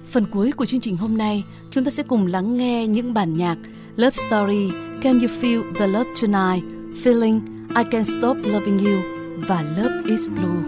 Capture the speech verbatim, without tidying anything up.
Phần cuối của chương trình hôm nay, chúng ta sẽ cùng lắng nghe những bản nhạc Love Story, Can You Feel the Love Tonight, Feeling, I Can't Stop Loving You và Love Is Blue.